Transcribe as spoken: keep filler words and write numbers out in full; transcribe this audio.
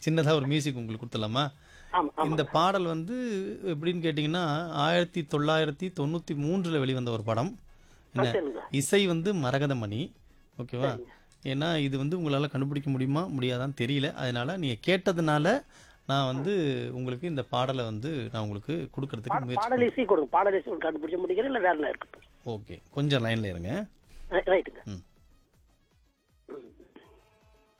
சின்னதா ஒரு மியூசிக் உங்களுக்கு குடுத்துடலாமா? ஆமா, இந்த ஆமாங்க. பாடல் வந்து எப்படின்னு கேட்டீங்கன்னா, ஆயிரத்து தொள்ளாயிரத்து தொண்ணூற்று மூன்றில் வெளிவந்த ஒரு படம். ஆ என்ன சரிங்க. இசை வந்து மரகதமணி. ஓகேவா? சரிங்க. ஏன்னா இது வந்து உங்களால கண்டுபிடிக்க முடியுமா? முடியாதான்னு தெரியல. அதனால நீங்க கேட்டதுனால, நான் ஆ. வந்து உங்களுக்கு இந்த பாடல வந்து நான் உங்களுக்கு குடுக்கறதுக்கு பாட முயற்சி பாடல் பண்றேன். இசை கொடுங்க. பாடல் இசை கண்டுபிடிச்ச முடிக்கிறேன் இல்ல வேற என்ன இருக்கட்டும். ஓகே. கொஞ்சம் லைன்ல இருங்க. ரைட்டுங்க. ம்.